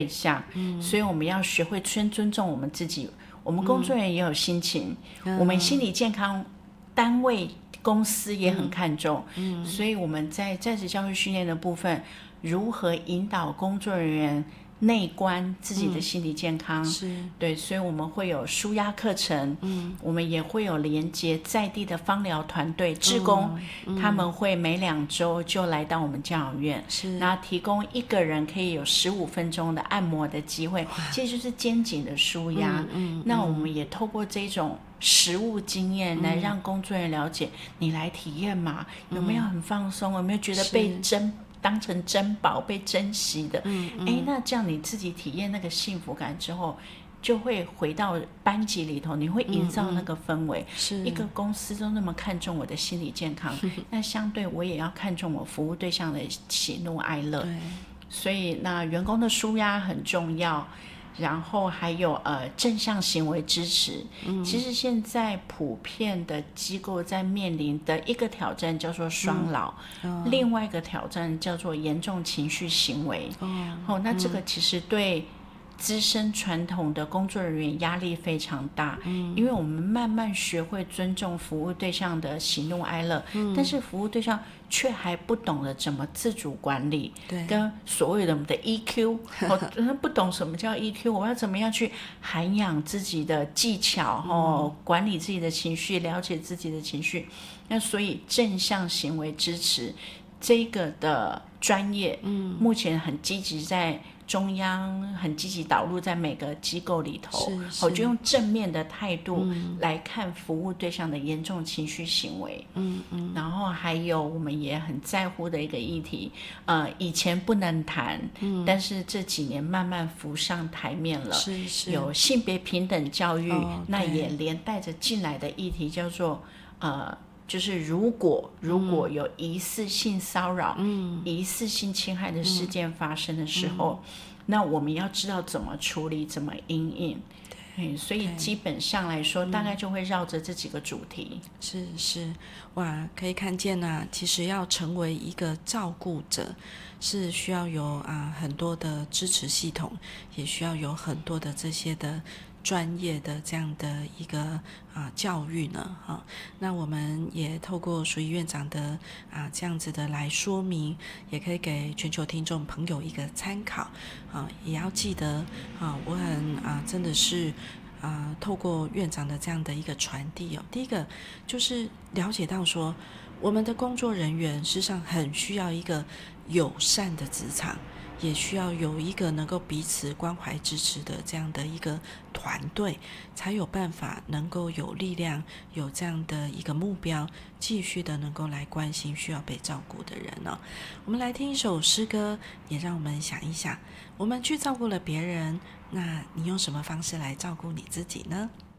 象，所以我们要学会先尊重我们自己。我们工作人员也有心情，我们心理健康单位公司也很看重，所以我们在在职教育训练的部分，如何引导工作人员内观自己的心理健康，对，所以我们会有抒压课程，我们也会有连接在地的芳疗团队志工，他们会每2周就来到我们教养院，然后提供一个人可以有15分钟的按摩的机会，其实就是肩颈的舒压，那我们也透过这种实务经验来让工作人员了解，你来体验嘛，有没有很放松，有没有觉得被当成珍宝被珍惜的，那这样你自己体验那个幸福感之后，就会回到班级里头，你会营造那个氛围，一个公司都那么看重我的心理健康，那相对我也要看重我服务对象的喜怒哀乐，所以那员工的抒压很重要，然后还有正向行为支持，其实现在普遍的机构在面临的一个挑战叫做双劳，另外一个挑战叫做严重情绪行为，那这个其实对资深传统的工作人员压力非常大，因为我们慢慢学会尊重服务对象的喜怒哀乐，但是服务对象却还不懂得怎么自主管理，跟所谓的我们的 EQ， 不懂什么叫 EQ， 我要怎么样去涵养自己的技巧，管理自己的情绪，了解自己的情绪，那所以正向行为支持这个的专业，目前很积极在中央很积极导入在每个机构里头，就用正面的态度来看服务对象的严重情绪行为，然后还有我们也很在乎的一个议题，以前不能谈，但是这几年慢慢浮上台面了，有性别平等教育，那也连带着进来的议题叫做就是如果有疑似性骚扰、疑似性侵害的事件发生的时候，那我们要知道怎么处理，怎么因应。所以基本上来说，大概就会绕着这几个主题。 是，哇，可以看见其实要成为一个照顾者，是需要有很多的支持系统，也需要有很多的这些的专业的这样的一个教育呢，那我们也透过淑仪院长的这样子的来说明，也可以给全球听众朋友一个参考，也要记得我很真的是透过院长的这样的一个传递第一个就是了解到说，我们的工作人员事实上很需要一个友善的职场，也需要有一个能够彼此关怀支持的这样的一个团队，才有办法能够有力量，有这样的一个目标，继续的能够来关心需要被照顾的人我们来听一首诗歌，也让我们想一想，我们去照顾了别人，那你用什么方式来照顾你自己呢？